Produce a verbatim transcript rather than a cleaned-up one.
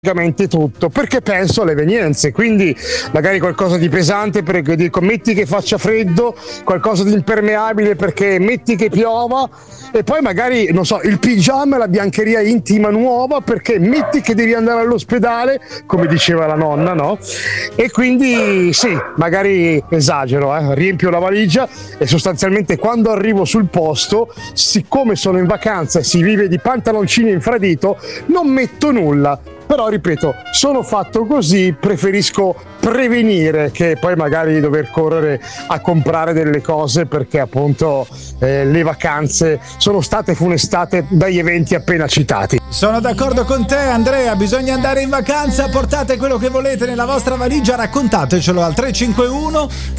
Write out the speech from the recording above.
praticamente tutto, perché penso alle evenienze, quindi magari qualcosa di pesante perché dico metti che faccia freddo, qualcosa di impermeabile perché metti che piova, e poi magari non so il pigiama e la biancheria intima nuova perché metti che devi andare all'ospedale, come diceva la nonna, no? E quindi sì, magari esagero, eh? riempio la valigia e sostanzialmente quando arrivo sul posto, siccome sono in vacanza e si vive di pantaloncini infradito, non metto nulla. Però ripeto, sono fatto così, preferisco prevenire che poi magari dover correre a comprare delle cose, perché appunto eh, le vacanze sono state funestate dagli eventi appena citati. Sono d'accordo con te, Andrea, bisogna andare in vacanza, portate quello che volete nella vostra valigia, raccontatecelo al tre cinque uno